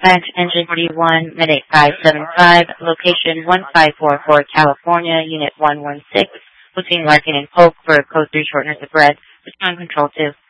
Dispatch Engine 41, Medic 575, location 1544 California, Unit 116, between Larkin and Polk for code 3 shortness of breath. Respond control 2.